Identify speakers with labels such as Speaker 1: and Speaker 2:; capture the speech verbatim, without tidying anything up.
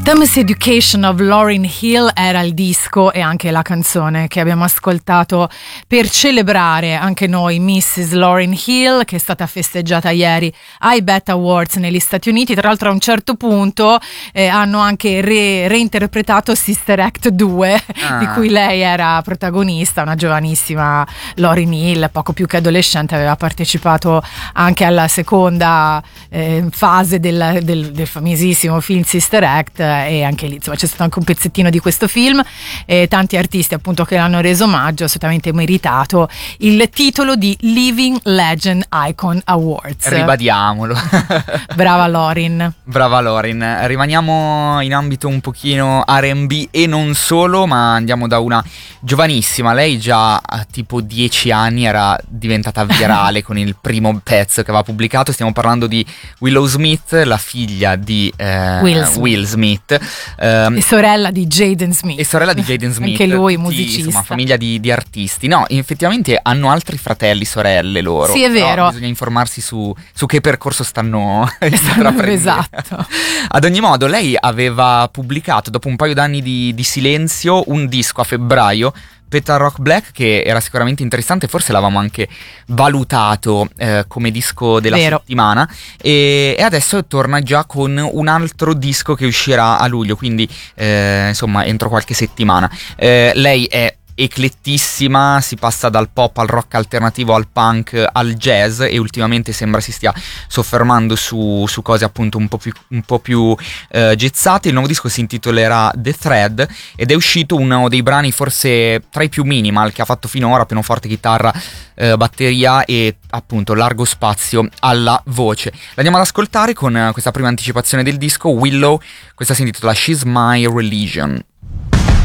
Speaker 1: The Miseducation of Lauryn Hill era il disco e anche la canzone che abbiamo ascoltato per celebrare anche noi missus Lauryn Hill, che è stata festeggiata ieri ai B E T Awards negli Stati Uniti. Tra l'altro a un certo punto eh, hanno anche re- reinterpretato Sister Act due, ah. di cui lei era protagonista, una giovanissima Lauryn Hill, poco più che adolescente, aveva partecipato anche alla seconda eh, fase del, del, del famosissimo film Sister Act, e anche lì insomma c'è stato anche un pezzettino di questo film e tanti artisti appunto che l'hanno reso omaggio, assolutamente meritato il titolo di Living Legend Icon Awards.
Speaker 2: Ribadiamolo.
Speaker 1: Brava Lauryn.
Speaker 2: Brava Lauryn. Rimaniamo in ambito un pochino R and B e non solo, ma andiamo da una giovanissima. Lei già a tipo dieci anni era diventata virale con il primo pezzo che aveva pubblicato. Stiamo parlando di Willow Smith, la figlia di eh,
Speaker 1: Will Smith.
Speaker 2: Will Smith. Um,
Speaker 1: e sorella di Jaden Smith.
Speaker 2: E sorella di Jaden Smith.
Speaker 1: Anche lui
Speaker 2: tutti,
Speaker 1: musicista.
Speaker 2: Insomma, famiglia di, di artisti. No, effettivamente hanno altri fratelli, sorelle loro.
Speaker 1: Sì, è vero.
Speaker 2: Bisogna informarsi su, su che percorso stanno intraprendendo.
Speaker 1: Esatto.
Speaker 2: Ad ogni modo, lei aveva pubblicato, dopo un paio d'anni di, di silenzio, un disco a febbraio, Petal Rock Black, che era sicuramente interessante, forse l'avevamo anche valutato eh, come disco della
Speaker 1: Vero.
Speaker 2: settimana, e, e adesso torna già con un altro disco che uscirà a luglio, quindi eh, insomma entro qualche settimana. Eh, lei è eclettissima, si passa dal pop al rock alternativo al punk al jazz, e ultimamente sembra si stia soffermando su, su cose appunto un po' più, un po' più eh, gezzate. Il nuovo disco si intitolerà The Thread ed è uscito uno dei brani forse tra i più minimal che ha fatto finora, pianoforte, chitarra, eh, batteria e appunto largo spazio alla voce. L'andiamo ad ascoltare con questa prima anticipazione del disco, Willow. Questa si intitola She's My Religion.